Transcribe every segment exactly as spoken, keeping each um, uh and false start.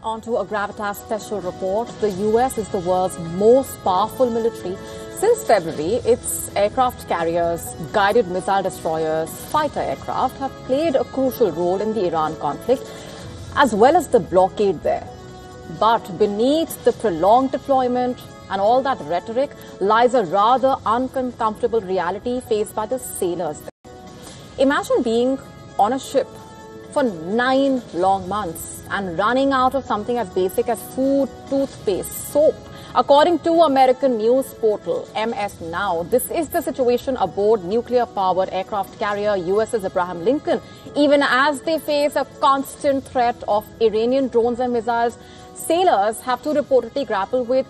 Onto a Gravitas special report. The U S is the world's most powerful military. Since February, its aircraft carriers, guided missile destroyers, fighter aircraft have played a crucial role in the Iran conflict, as well as the blockade there. But beneath the prolonged deployment and all that rhetoric lies a rather uncomfortable reality faced by the sailors there. Imagine being on a ship for nine long months and running out of something as basic as food, toothpaste, soap. According to American news portal M S Now, this is the situation aboard nuclear-powered aircraft carrier U S S Abraham Lincoln. Even as they face a constant threat of Iranian drones and missiles, sailors have to reportedly grapple with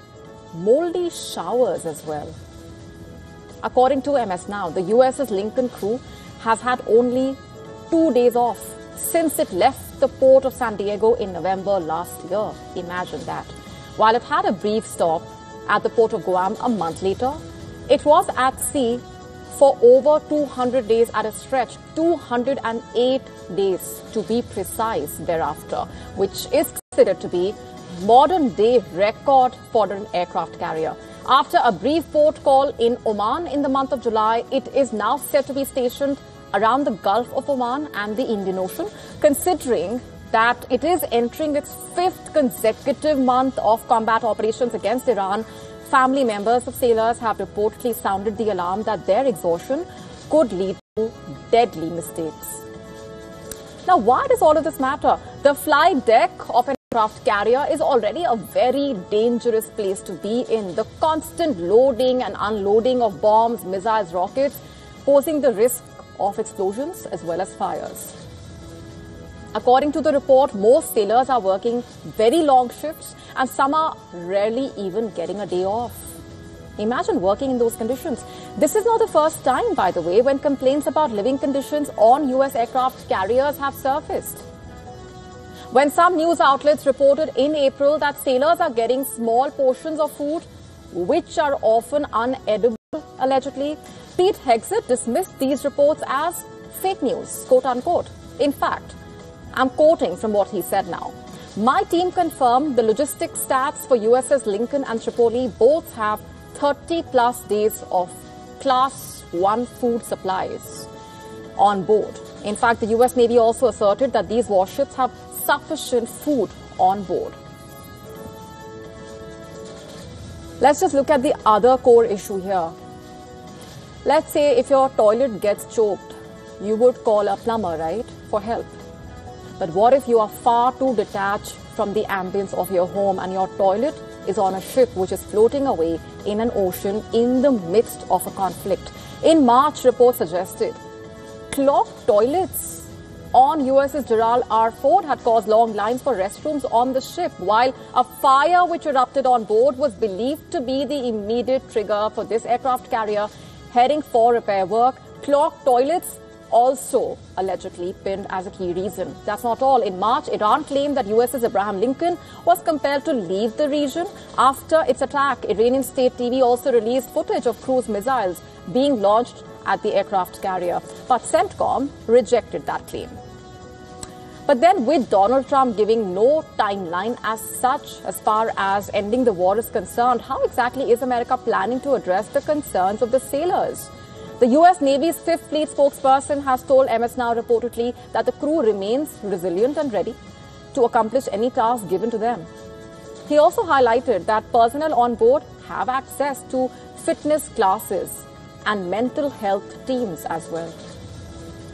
moldy showers as well. According to M S Now, the U S S Lincoln crew has had only two days off since it left the port of San Diego in November last year. Imagine that. While it had a brief stop at the port of Guam a month later, it was at sea for over two hundred days at a stretch, two hundred eight days to be precise thereafter, which is considered to be modern-day record for an aircraft carrier. After a brief port call in Oman in the month of July, it is now set to be stationed around the Gulf of Oman and the Indian Ocean, considering that it is entering its fifth consecutive month of combat operations against Iran. Family members of sailors have reportedly sounded the alarm that their exhaustion could lead to deadly mistakes. Now, why does all of this matter? The flight deck of an aircraft carrier is already a very dangerous place to be in. The constant loading and unloading of bombs, missiles, rockets, posing the risk of explosions as well as fires. According to the report, most sailors are working very long shifts and some are rarely even getting a day off. Imagine working in those conditions. This is not the first time, by the way, when complaints about living conditions on U S aircraft carriers have surfaced. When some news outlets reported in April that sailors are getting small portions of food, which are often unedible, allegedly, Pete Hegseth dismissed these reports as fake news, quote unquote. In fact, I'm quoting from what he said now. My team confirmed the logistics stats for U S S Lincoln and Tripoli both have thirty plus days of class one food supplies on board. In fact, the U S Navy also asserted that these warships have sufficient food on board. Let's just look at the other core issue here. Let's say if your toilet gets choked, you would call a plumber, right, for help. But what if you are far too detached from the ambience of your home and your toilet is on a ship which is floating away in an ocean in the midst of a conflict? In March, reports suggested clogged toilets on U S S Gerald R. Ford had caused long lines for restrooms on the ship, while a fire which erupted on board was believed to be the immediate trigger for this aircraft carrier heading for repair work. Clogged toilets also allegedly pinned as a key reason. That's not all. In March, Iran claimed that U S S Abraham Lincoln was compelled to leave the region after its attack. Iranian state T V also released footage of cruise missiles being launched at the aircraft carrier. But CENTCOM rejected that claim. But then, with Donald Trump giving no timeline as such as far as ending the war is concerned, how exactly is America planning to address the concerns of the sailors? The U S Navy's Fifth Fleet spokesperson has told M S Now reportedly that the crew remains resilient and ready to accomplish any task given to them. He also highlighted that personnel on board have access to fitness classes and mental health teams as well.